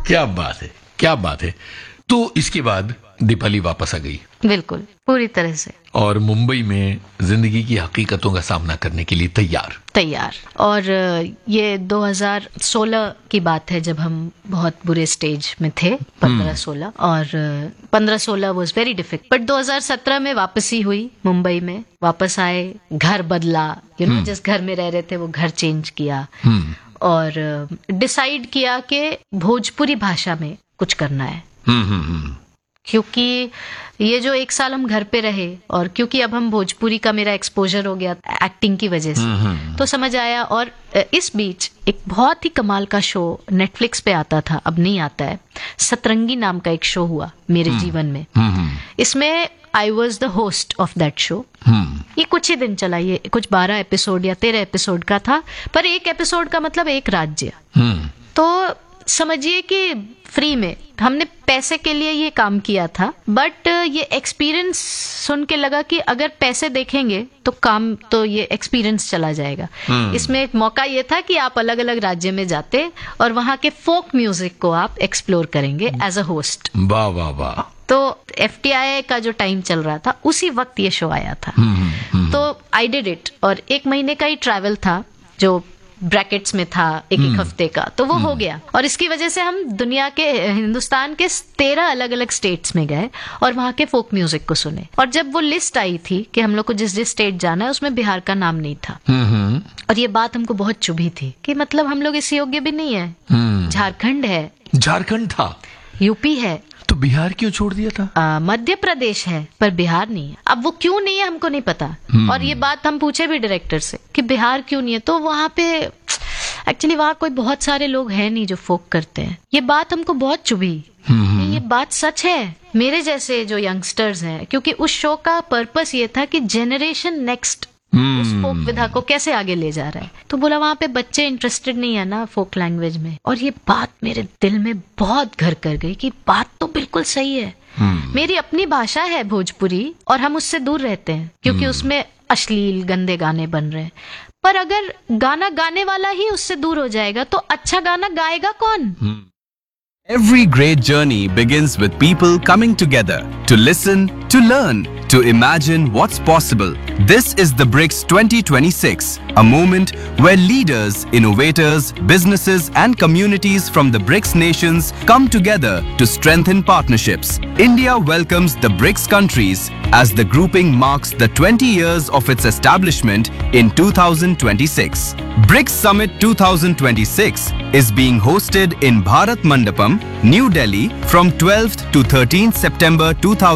क्या बात है, क्या बात है। तो इसके बाद दीपाली वापस आ गई, बिल्कुल पूरी तरह से, और मुंबई में जिंदगी की हकीकतों का सामना करने के लिए तैयार। और ये 2016 की बात है जब हम बहुत बुरे स्टेज में थे, 15-16, और 15-16 वाज वेरी डिफिकल्ट। बट 2017 में वापसी हुई, मुंबई में वापस आए, घर बदला, जिस घर में रह रहे थे वो घर चेंज किया, और डिसाइड किया कि भोजपुरी भाषा में कुछ करना है। क्योंकि ये जो 1 साल हम घर पे रहे, और क्योंकि अब हम भोजपुरी का मेरा एक्सपोजर हो गया एक्टिंग की वजह से, तो समझ आया। और इस बीच एक बहुत ही कमाल का शो नेटफ्लिक्स पे आता था, अब नहीं आता है, सतरंगी नाम का एक शो हुआ मेरे जीवन में। इसमें I was the host of that show. ये कुछ ही दिन चला, ये कुछ 12 एपिसोड या 13 एपिसोड का था, पर एक एपिसोड का मतलब एक राज्य। तो समझिए कि फ्री में हमने पैसे के लिए ये काम किया था, बट ये एक्सपीरियंस सुन के लगा कि अगर पैसे देखेंगे तो काम, तो ये एक्सपीरियंस चला जाएगा। इसमें एक मौका ये था कि आप अलग अलग राज्य में जाते और वहाँ के फोक म्यूजिक को आप एक्सप्लोर करेंगे एज अ होस्ट। वाह वाह वाह। तो FTI का जो टाइम चल रहा था उसी वक्त ये शो आया था। तो आई डिड इट, और 1 महीने का ही ट्रैवल था जो ब्रैकेट्स में था, एक हफ्ते का, तो वो हो गया। और इसकी वजह से हम दुनिया के, हिंदुस्तान के 13 अलग अलग स्टेट्स में गए और वहाँ के फोक म्यूजिक को सुने। और जब वो लिस्ट आई थी कि हम लोग को जिस जिस स्टेट जाना है, उसमें बिहार का नाम नहीं था। और ये बात हमको बहुत चुभी थी कि मतलब हम लोग इस योग्य भी नहीं है। झारखंड है, झारखंड था, यूपी है, तो बिहार क्यों छोड़ दिया था? मध्य प्रदेश है पर बिहार नहीं है। अब वो क्यों नहीं है हमको नहीं पता। और ये बात हम पूछे भी डायरेक्टर से कि बिहार क्यों नहीं है, तो वहाँ पे एक्चुअली वहाँ कोई बहुत सारे लोग हैं नहीं जो फोक करते हैं। ये बात हमको बहुत चुभी। ये बात सच है मेरे जैसे जो यंगस्टर्स हैं, क्योंकि उस शो का पर्पस ये था कि जेनरेशन नेक्स्ट उस फोक विधा को कैसे आगे ले जा रहा है। तो बोला वहाँ पे बच्चे इंटरेस्टेड नहीं है ना फोक लैंग्वेज में। और ये बात मेरे दिल में बहुत घर कर गई कि बात तो बिल्कुल सही है। मेरी अपनी भाषा है भोजपुरी, और हम उससे दूर रहते हैं क्योंकि उसमें अश्लील गंदे गाने बन रहे हैं। पर अगर गाना गाने वाला ही उससे दूर हो जाएगा तो अच्छा गाना गाएगा कौन? Every great journey begins with people coming together to listen, to learn, to imagine what's possible. This is the BRICS 2026, a moment where leaders, innovators, businesses and communities from the BRICS nations come together to strengthen partnerships. India welcomes the BRICS countries as the grouping marks the 20 years of its establishment in 2026. BRICS Summit 2026 is being hosted in Bharat Mandapam, New Delhi from 12th to 13th September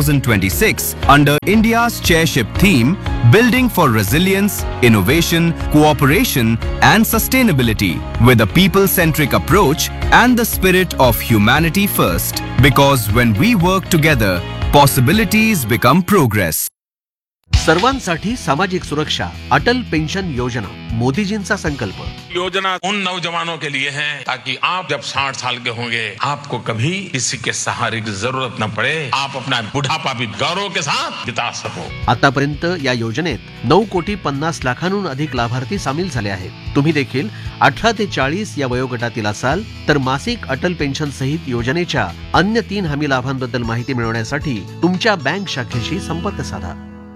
2026 under India's chairship theme Building for Resilience, Innovation, Cooperation and Sustainability with a people-centric approach and the spirit of humanity first. Because when we work together, possibilities become progress. सर्वांसाठी सामाजिक सुरक्षा, अटल pension योजना, मोदीजींचा संकल्प। योजना उन नौजवानों के लिए है ताकि आप जब 60 साल के होंगे आपको कभी किसी के सहारे की जरूरत न पड़े, आप अपना बुढ़ापा भी गौरव के साथ बिता सको। आतापर्यंत या योजनेत 9,50,00,000 अधिक लाभार्थी सामील झाले आहेत। तुम्ही देखील 18 ते 40 या वयोगटातील असाल तर मासिक अटल पेन्शन सहित योजनेच्या अन्य 3 हमी लाभांबद्दल माहिती मिळवण्यासाठी तुमच्या बँक शाखेशी संपर्क साधा।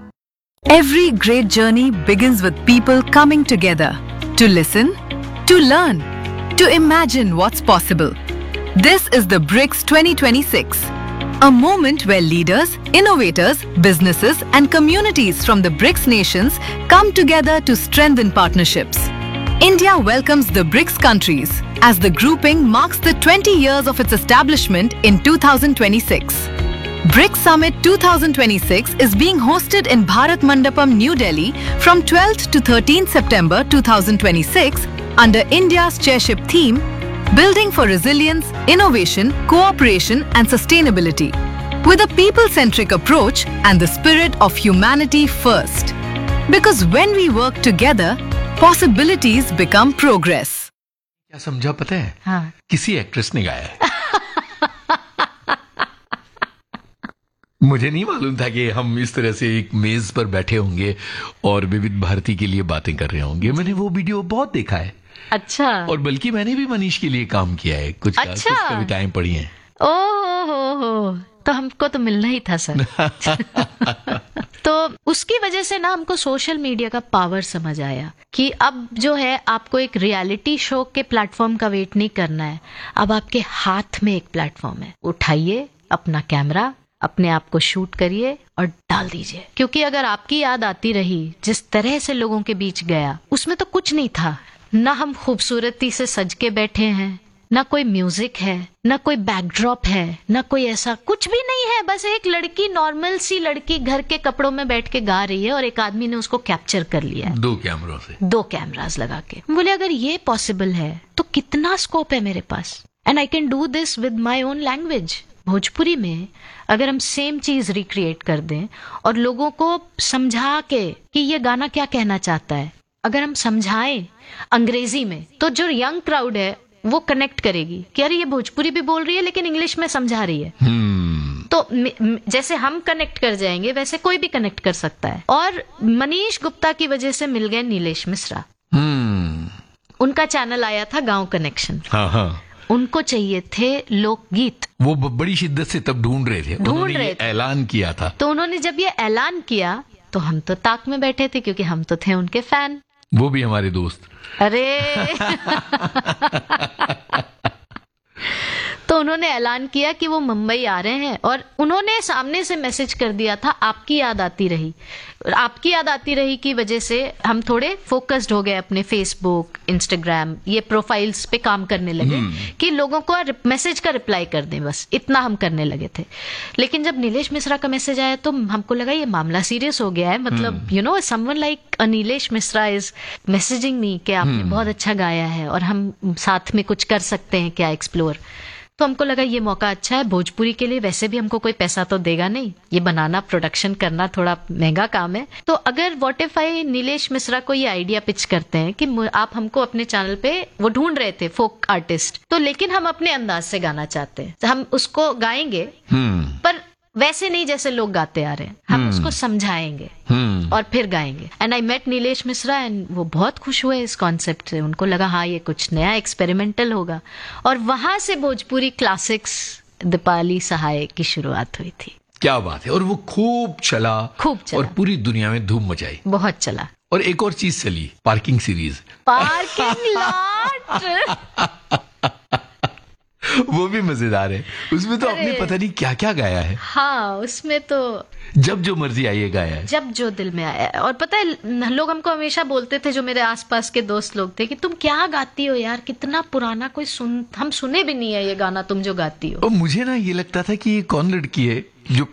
Every great journey begins with people coming together to listen, to learn, to imagine what's possible. This is the BRICS 2026, a moment where leaders, innovators, businesses and communities from the BRICS nations come together to strengthen partnerships. India welcomes the BRICS countries as the grouping marks the 20 years of its establishment in 2026. BRICS Summit 2026 is being hosted in Bharat Mandapam, New Delhi from 12th to 13th September 2026 under India's chairship theme Building for Resilience, Innovation, Cooperation and Sustainability with a people-centric approach and the spirit of humanity first. Because when we work together, possibilities become progress. क्या समझा पता है? हाँ। किसी actress ने गाया है। मुझे नहीं मालूम था कि हम इस तरह से एक मेज पर बैठे होंगे और विविध भारती के लिए बातें कर रहे होंगे। मैंने वो वीडियो बहुत देखा है, अच्छा। और बल्कि मैंने भी मनीष के लिए काम किया है, कुछ कविताएं पढ़ी हैं। ओह, तो हमको तो मिलना ही था सर। तो उसकी वजह से ना हमको सोशल मीडिया का पावर समझ आया कि अब जो है आपको एक रियलिटी शो के प्लेटफॉर्म का वेट नहीं करना है, अब आपके हाथ में एक प्लेटफॉर्म है। उठाइए अपना कैमरा, अपने आप को शूट करिए और डाल दीजिए। क्योंकि अगर आपकी याद आती रही जिस तरह से लोगों के बीच गया, उसमें तो कुछ नहीं था, ना हम खूबसूरती से सज के बैठे हैं, ना कोई म्यूजिक है, ना कोई बैकड्रॉप है, ना कोई ऐसा कुछ भी नहीं है। बस एक लड़की, नॉर्मल सी लड़की घर के कपड़ों में बैठ के गा रही है और एक आदमी ने उसको कैप्चर कर लिया है 2 कैमरों से, 2 कैमरास लगा के। बोले अगर ये पॉसिबल है तो कितना स्कोप है मेरे पास, and I can do this with my own language. Bhojpuri में अगर हम सेम चीज रिक्रिएट कर दें और लोगों को समझा के कि ये गाना क्या कहना चाहता है, अगर हम समझाएं अंग्रेजी में, तो जो यंग क्राउड है वो कनेक्ट करेगी कि अरे ये भोजपुरी भी बोल रही है लेकिन इंग्लिश में समझा रही है। तो जैसे हम कनेक्ट कर जाएंगे वैसे कोई भी कनेक्ट कर सकता है। और मनीष गुप्ता की वजह से मिल गए नीलेश मिश्रा। उनका चैनल आया था गांव कनेक्शन। हाँ। उनको चाहिए थे लोकगीत, वो बड़ी शिद्दत से तब ढूंढ रहे थे। ऐलान किया था, तो उन्होंने जब ये ऐलान किया तो हम तो ताक में बैठे थे क्योंकि हम तो थे उनके फैन। वो भी हमारे दोस्त। अरे तो उन्होंने ऐलान किया कि वो मुंबई आ रहे हैं और उन्होंने सामने से मैसेज कर दिया था आपकी याद आती रही। आपकी याद आती रही की वजह से हम थोड़े फोकस्ड हो गए अपने फेसबुक, इंस्टाग्राम, ये प्रोफाइल्स पे काम करने लगे कि लोगों को मैसेज का रिप्लाई कर दें, बस इतना हम करने लगे थे। लेकिन जब नीलेश मिश्रा का मैसेज आया तो हमको लगा ये मामला सीरियस हो गया है। मतलब you know someone like Nilesh Mishra is messaging me कि आपने बहुत अच्छा गाया है और हम साथ में कुछ कर सकते हैं क्या, एक्सप्लोर। तो हमको लगा ये मौका अच्छा है भोजपुरी के लिए। वैसे भी हमको कोई पैसा तो देगा नहीं, ये बनाना, प्रोडक्शन करना थोड़ा महंगा काम है। तो अगर what if I Nilesh Mishra को ये आइडिया पिच करते हैं कि आप हमको अपने चैनल पे, वो ढूंढ रहे थे फोक आर्टिस्ट, तो लेकिन हम अपने अंदाज से गाना चाहते हैं, तो हम उसको गाएंगे पर वैसे नहीं जैसे लोग गाते आ रहे हैं, हम उसको समझाएंगे और फिर गाएंगे। And I met Nilesh Mishra and वो बहुत खुश हुए इस कॉन्सेप्ट से। उनको लगा हाँ ये कुछ नया एक्सपेरिमेंटल होगा, और वहां से भोजपुरी क्लासिक्स दीपाली सहाय की शुरुआत हुई थी। क्या बात है। और वो खूब चला और पूरी दुनिया में धूम मचाई, बहुत चला। और एक और चीज चली, पार्किंग सीरीज, पार्किंग लॉट। वो भी मजेदार है। उसमें तो आपने पता नहीं क्या क्या गाया है। हाँ, उसमें तो जब जो मर्जी आइए गाया है, जब जो दिल में आया। और पता है लोग हमको हमेशा बोलते थे, जो मेरे आसपास के दोस्त लोग थे, कि तुम क्या गाती हो यार, कितना पुराना, कोई हम सुने भी नहीं है ये गाना तुम जो गाती हो। और मुझे ना ये लगता था कि ये कौन लड़की है जो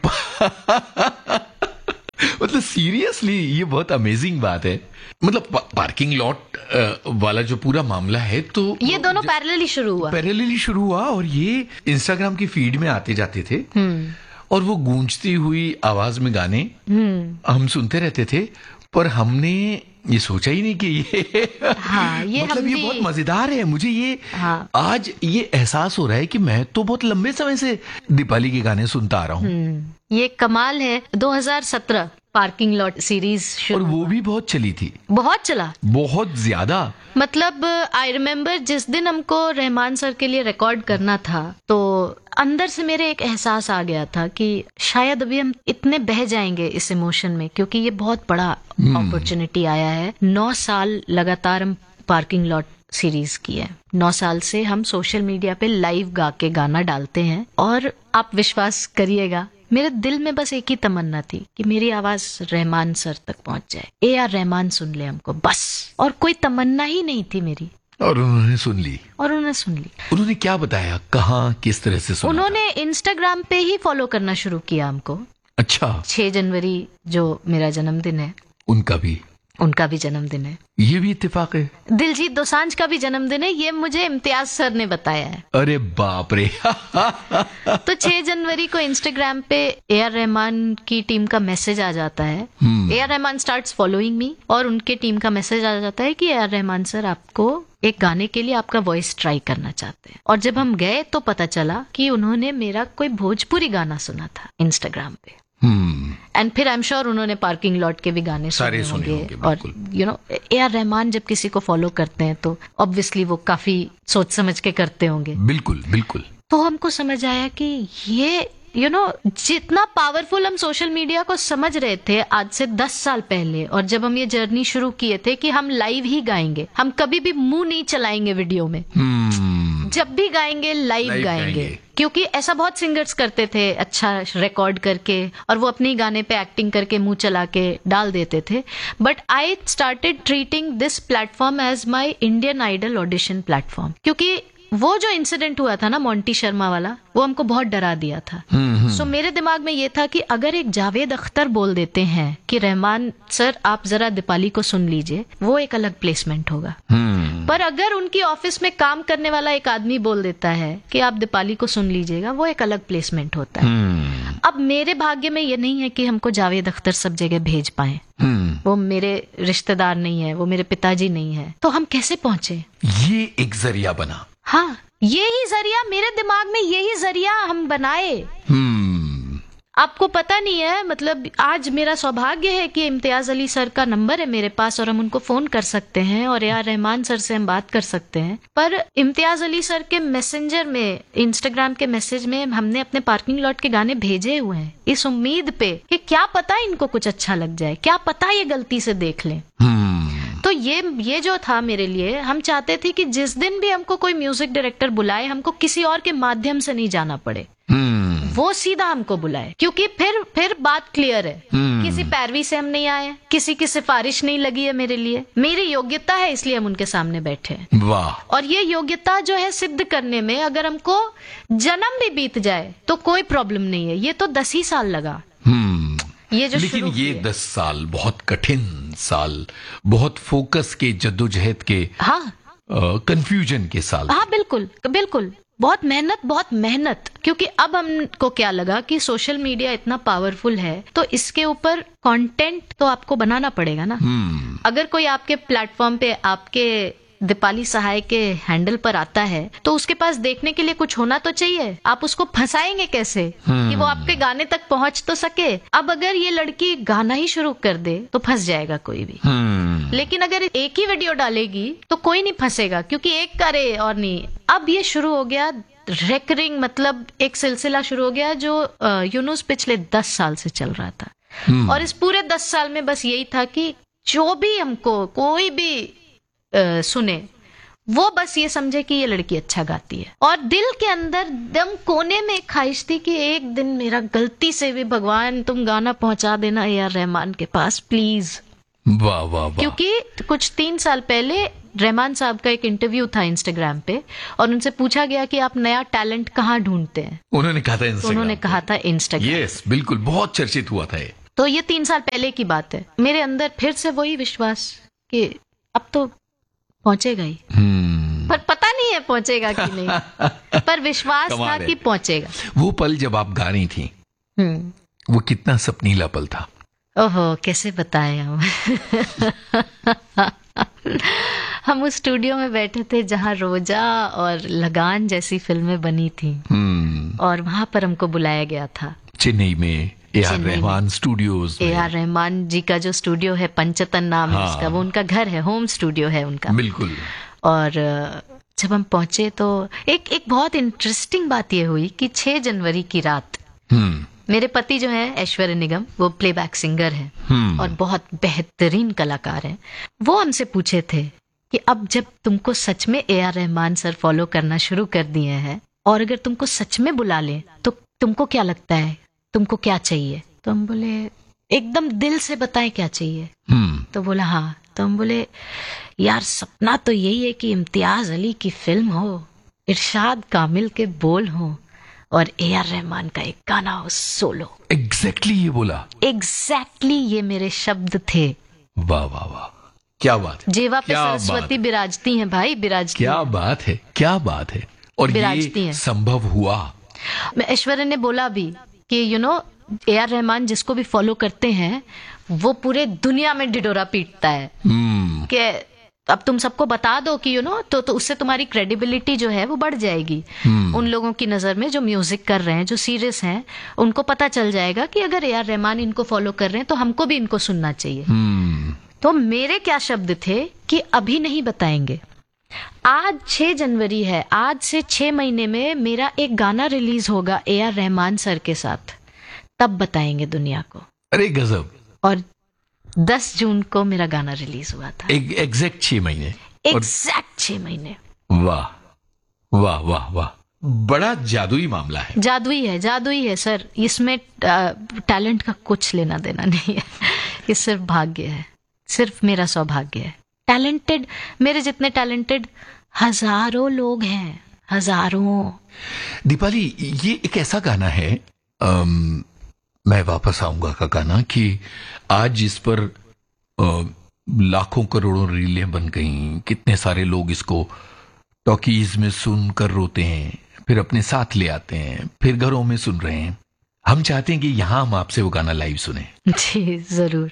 मतलब सीरियसली ये बहुत अमेजिंग बात है। मतलब पार्किंग लॉट वाला जो पूरा मामला है, तो ये दोनों पैरेलली शुरू हुआ और ये इंस्टाग्राम की फीड में आते जाते थे और वो गूंजती हुई आवाज में गाने हम सुनते रहते थे। पर हमने ये सोचा ही नहीं कि ये ये मतलब ये बहुत मजेदार है। मुझे ये आज ये एहसास हो रहा है कि मैं तो बहुत लंबे समय से दीपाली के गाने सुनता आ रहा हूँ। ये कमाल है। 2017 पार्किंग लॉट सीरीज और वो भी बहुत चली थी, बहुत चला, बहुत ज्यादा। मतलब आई रिमेम्बर जिस दिन हमको रहमान सर के लिए रिकॉर्ड करना था, तो अंदर से मेरे एक एहसास आ गया था कि शायद अभी हम इतने बह जाएंगे इस इमोशन में, क्योंकि ये बहुत बड़ा अपॉर्चुनिटी आया है। 9 साल लगातार हम पार्किंग लॉट सीरीज की है। 9 साल से हम सोशल मीडिया पे लाइव गा के गाना डालते हैं, और आप विश्वास करिएगा मेरे दिल में बस एक ही तमन्ना थी कि मेरी आवाज रहमान सर तक पहुंच जाए, AR रहमान सुन ले हमको, बस। और कोई तमन्ना ही नहीं थी मेरी, और उन्होंने सुन ली। उन्होंने क्या बताया, कहाँ, किस तरह से सुना? उन्होंने इंस्टाग्राम पे ही फॉलो करना शुरू किया हमको। अच्छा। 6 जनवरी जो मेरा जन्मदिन है, उनका भी जन्मदिन है। ये भी इत्तेफाक है। दिलजीत दोसांझ का भी जन्मदिन है, ये मुझे इम्तियाज सर ने बताया है। अरे बाप रे। तो 6 जनवरी को इंस्टाग्राम पे AR रहमान की टीम का मैसेज आ जाता है। AR Rahman starts following me, और उनके टीम का मैसेज आ जाता है कि AR रहमान सर आपको एक गाने के लिए आपका वॉइस ट्राई करना चाहते हैं। और जब हम गए तो पता चला कि उन्होंने मेरा कोई भोजपुरी गाना सुना था इंस्टाग्राम पे। एंड फिर आई एम श्योर उन्होंने पार्किंग लॉट के भी गाने सारे सुने होंगे। और बिल्कुल। You know AR. रहमान जब किसी को फॉलो करते हैं तो ऑब्वियसली वो काफी सोच समझ के करते होंगे। बिल्कुल बिल्कुल। तो हमको समझ आया कि ये जितना पावरफुल हम सोशल मीडिया को समझ रहे थे आज से 10 साल पहले, और जब हम ये जर्नी शुरू किए थे कि हम लाइव ही गाएंगे, हम कभी भी मुंह नहीं चलाएंगे वीडियो में, जब भी गाएंगे लाइव गाएंगे। क्योंकि ऐसा बहुत सिंगर्स करते थे, अच्छा रिकॉर्ड करके और वो अपने गाने पे एक्टिंग करके मुंह चला के डाल देते थे। But I started treating this platform as my Indian idol audition platform, क्योंकि वो जो इंसिडेंट हुआ था ना मोंटी शर्मा वाला, वो हमको बहुत डरा दिया था। सो मेरे दिमाग में ये था कि अगर एक जावेद अख्तर बोल देते हैं कि रहमान सर आप जरा दीपाली को सुन लीजिए, वो एक अलग प्लेसमेंट होगा। पर अगर उनकी ऑफिस में काम करने वाला एक आदमी बोल देता है कि आप दीपाली को सुन लीजिएगा, वो एक अलग प्लेसमेंट होता है। अब मेरे भाग्य में ये नहीं है कि हमको जावेद अख्तर सब जगह भेज पाए, वो मेरे रिश्तेदार नहीं है, वो मेरे पिताजी नहीं है, तो हम कैसे पहुंचे? ये एक जरिया बना। हाँ, यही जरिया मेरे दिमाग में, यही जरिया हम बनाए। आपको पता नहीं है, मतलब आज मेरा सौभाग्य है कि इम्तियाज अली सर का नंबर है मेरे पास और हम उनको फोन कर सकते हैं और ए.आर. रहमान सर से हम बात कर सकते हैं। पर इम्तियाज अली सर के मैसेंजर में, इंस्टाग्राम के मैसेज में हमने अपने पार्किंग लॉट के गाने भेजे हुए हैं इस उम्मीद पे कि क्या पता इनको कुछ अच्छा लग जाए, क्या पता ये गलती से देख लें। तो ये जो था मेरे लिए, हम चाहते थे कि जिस दिन भी हमको कोई म्यूजिक डायरेक्टर बुलाए, हमको किसी और के माध्यम से नहीं जाना पड़े, वो सीधा हमको बुलाए। क्योंकि फिर बात क्लियर है, किसी पैरवी से हम नहीं आए, किसी की सिफारिश नहीं लगी है मेरे लिए, मेरी योग्यता है इसलिए हम उनके सामने बैठे हैं। वाह। और ये योग्यता जो है सिद्ध करने में अगर हमको जन्म भी बीत जाए तो कोई प्रॉब्लम नहीं है। ये तो 10 ही साल लगा। लेकिन ये 10 साल बहुत कठिन साल, बहुत फोकस के, जद्दोजहद के, हाँ, कंफ्यूजन के साल। हाँ बिल्कुल बिल्कुल, बहुत मेहनत। क्योंकि अब हमको क्या लगा कि सोशल मीडिया इतना पावरफुल है तो इसके ऊपर कंटेंट तो आपको बनाना पड़ेगा ना। अगर कोई आपके प्लेटफॉर्म पे आपके दीपाली सहाय के हैंडल पर आता है तो उसके पास देखने के लिए कुछ होना तो चाहिए। आप उसको फंसाएंगे कैसे कि वो आपके गाने तक पहुंच तो सके। अब अगर ये लड़की गाना ही शुरू कर दे तो फंस जाएगा कोई भी। लेकिन अगर एक ही वीडियो डालेगी तो कोई नहीं फंसेगा, क्योंकि एक करे और नहीं। अब ये शुरू हो गया रेकरिंग, मतलब एक सिलसिला शुरू हो गया जो यूनुस पिछले 10 साल से चल रहा था। और इस पूरे 10 साल में बस यही था कि जो भी हमको कोई भी सुने, वो बस ये समझे कि ये लड़की अच्छा गाती है। और दिल के अंदर दम कोने में एक ख्वाहिश थी कि एक दिन मेरा गलती से भी भगवान तुम गाना पहुंचा देना ए.आर. रहमान के पास प्लीज। वाह वाह वाह। क्योंकि कुछ 3 साल पहले रहमान साहब का एक इंटरव्यू था इंस्टाग्राम पे और उनसे पूछा गया कि आप नया टैलेंट कहाँ ढूंढते हैं। उन्होंने कहा था इंस्टाग्राम। उन्होंने कहा था इंस्टाग्राम। यस बिल्कुल, बहुत चर्चित हुआ था ये। तो ये 3 साल पहले की बात है। मेरे अंदर फिर से वही विश्वास कि अब तो पहुंचेगा ही, पर पता नहीं है पहुंचेगा कि नहीं, पर विश्वास था कि पहुंचेगा। वो पल जब आप गा रही थी, वो कितना सपनीला पल था। ओहो, कैसे बताए हम। हम उस स्टूडियो में बैठे थे जहां रोजा और लगान जैसी फिल्में बनी थी, और वहां पर हमको बुलाया गया था चेन्नई में AR. Rahman studios. AR. Rahman जी का जो स्टूडियो है, पंचतन नाम है उसका, वो उनका घर है, होम स्टूडियो है उनका। बिल्कुल। और जब हम पहुंचे तो एक बहुत इंटरेस्टिंग बात ये हुई कि 6 जनवरी की रात मेरे पति जो है ऐश्वर्य निगम, वो प्लेबैक सिंगर है और बहुत बेहतरीन कलाकार हैं। वो हमसे पूछे थे कि अब जब तुमको सच में ए.आर. रहमान सर फॉलो करना शुरू कर दिए हैं और अगर तुमको सच में बुला ले तो तुमको क्या लगता है, तुमको क्या चाहिए? तो हम बोले एकदम दिल से बताएं क्या चाहिए। तो बोला हाँ। तो हम बोले यार सपना तो यही है कि इम्तियाज अली की फिल्म हो, इरशाद कामिल के बोल हो और ए.आर. रहमान का एक गाना हो सोलो। एग्जैक्टली ये बोला। एग्जैक्टली ये मेरे शब्द थे। वाह वाह वाह, क्या बात है। जेवा पे सरस्वती बिराजती हैं भाई, बिराजती। क्या बात है, क्या बात है। और ये संभव हुआ। ऐश्वर्या ने बोला भी कि ए.आर. रहमान जिसको भी फॉलो करते हैं वो पूरे दुनिया में ढिढोरा पीटता है कि अब तुम सबको बता दो कि तो उससे तुम्हारी क्रेडिबिलिटी जो है वो बढ़ जाएगी उन लोगों की नजर में जो म्यूजिक कर रहे हैं, जो सीरियस हैं। उनको पता चल जाएगा कि अगर ए आर रहमान इनको फॉलो कर रहे हैं तो हमको भी इनको सुनना चाहिए। तो मेरे क्या शब्द थे कि अभी नहीं बताएंगे। आज 6 जनवरी है, आज से 6 महीने में मेरा एक गाना रिलीज होगा ए आर रहमान सर के साथ, तब बताएंगे दुनिया को। अरे गजब। और 10 जून को मेरा गाना रिलीज हुआ था। एग्जैक्ट 6 महीने। एग्जैक्ट 6 महीने। वाह वाह वाह वाह, बड़ा जादुई मामला है। जादुई है सर। इसमें टैलेंट का कुछ लेना देना नहीं है। ये सिर्फ भाग्य है, सिर्फ मेरा सौभाग्य है। टैलेंटेड, मेरे जितने टैलेंटेड हजारों लोग हैं, हजारों। दीपाली, ये एक ऐसा गाना है, मैं वापस आऊंगा का गाना, कि आज इस पर लाखों करोड़ों रीलें बन गई। कितने सारे लोग इसको टॉकीज में सुनकर रोते हैं, फिर अपने साथ ले आते हैं, फिर घरों में सुन रहे हैं। हम चाहते हैं कि यहां हम आपसे वो गाना लाइव सुने। जी जरूर।